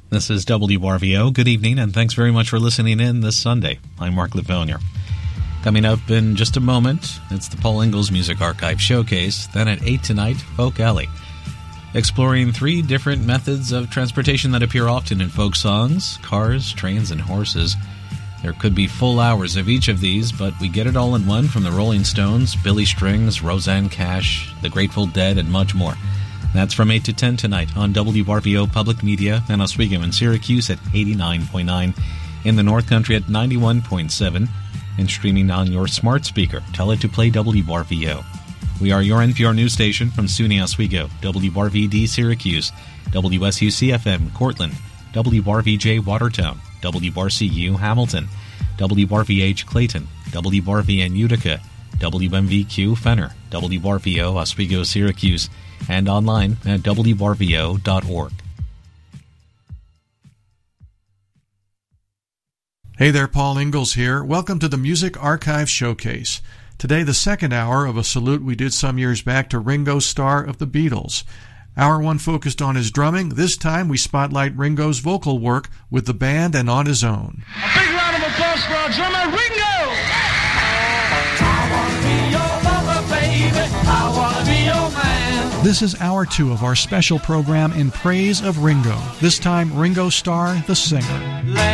This is WRVO. Good evening, and thanks very much for listening in this Sunday. I'm Mark Livonia. Coming up in just a moment, it's the Paul Ingalls Music Archive Showcase. Then at 8 tonight, Folk Alley. Exploring 3 different methods of transportation that appear often in folk songs: cars, trains, and horses. There could be full hours of each of these, but we get it all in one from the Rolling Stones, Billy Strings, Roseanne Cash, the Grateful Dead, and much more. That's from 8 to 10 tonight on WRVO Public Media in Oswego and Syracuse at 89.9, in the North Country at 91.7, and streaming on your smart speaker. Tell it to play WRVO. We are your NPR news station from SUNY Oswego, WRVD Syracuse, WSUC-FM Cortland, WRVJ Watertown, WRCU Hamilton, WRVH Clayton, WRVN Utica, WMVQ Fenner, WRVO Oswego Syracuse, and online at wrvo.org. Hey there, Paul Ingalls here. Welcome to the Music Archive Showcase. Today, the second hour of a salute we did some years back to Ringo Starr of the Beatles. Hour 1 focused on his drumming. This time, we spotlight Ringo's vocal work with the band and on his own. A big round of applause for our drummer, Ringo! This is Hour 2 of our special program in praise of Ringo. This time, Ringo Starr, the singer.